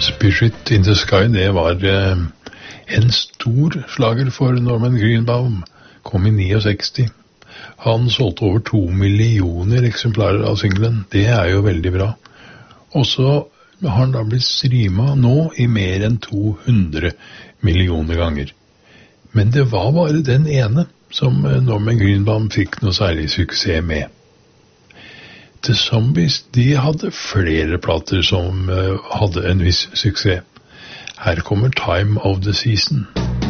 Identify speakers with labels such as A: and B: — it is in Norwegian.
A: Spirit in the Sky, det var en stor slager for Norman Greenbaum. Kom i 69. Han solgte over 2 millioner eksemplarer av singlen. Det jo veldig bra. Og så har han da blitt streamet nå i mer enn 200 millioner ganger. Men det var bare den ene som Norman Greenbaum fikk noe særlig suksess med. The Zombies, de hadde flere plater som hadde en viss suksess. Her kommer Time of the Season.